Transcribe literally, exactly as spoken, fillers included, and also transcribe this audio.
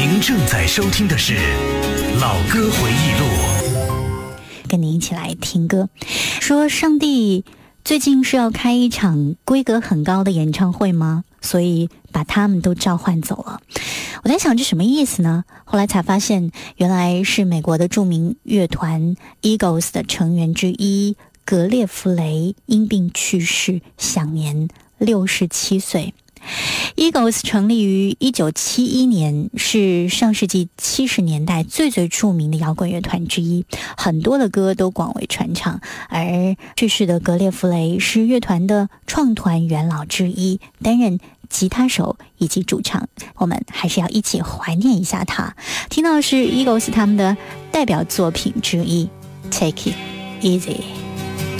您正在收听的是老歌回忆录， 跟您一起来听歌。说上帝最近是要开一场规格很高的演唱会吗？所以把他们都召唤走了。我在想这什么意思呢？后来才发现，原来是美国的著名乐团 Eagles 的成员之一格列弗雷因病去世，享年六十七岁。Eagles 成立于一九七一年，是上世纪七十年代最最著名的摇滚乐团之一，很多的歌都广为传唱。而去世的格列弗雷是乐团的创团元老之一，担任吉他手以及主唱，我们还是要一起怀念一下他。听到的是 Eagles 他们的代表作品之一 Take It Easy。